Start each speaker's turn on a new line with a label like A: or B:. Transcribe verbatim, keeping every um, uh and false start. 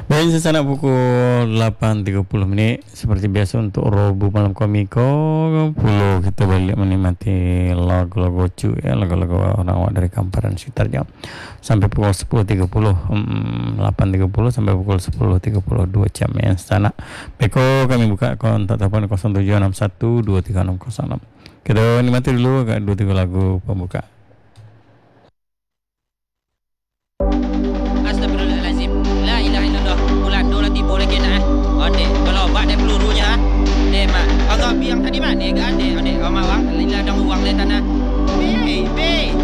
A: Baik, sesana pukul delapan tiga puluh menit seperti biasa untuk Rabu malam komiko pulau kita balik menikmati lagu-lagu cu ya, lagu-lagu orang dari Kamparan sekitarnya sampai pukul sepuluh tiga puluh, hmm, delapan tiga puluh sampai pukul sepuluh tiga puluh dua jam ya sana. Beko kami buka kontak telepon nol tujuh enam satu dua tiga enam nol enam. Kita nikmati dulu agak dua tiga lagu pembuka.
B: Astagfirullahalazim. La ilaha illallah. Bulan dua lagi boleh kena. Adik, kalau bak dan pelurunya. Dek mak. Agak biang tadi mak. Dek ada. Adik, amak wang. Lila dan uang le tanah. Be, be.